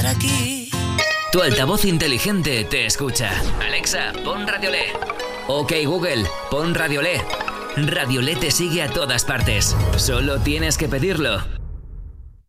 estar aquí. Tu altavoz inteligente te escucha. Alexa, pon Radiolé. Ok, Google, pon Radiolé. Radiolé te sigue a todas partes. Solo tienes que pedirlo.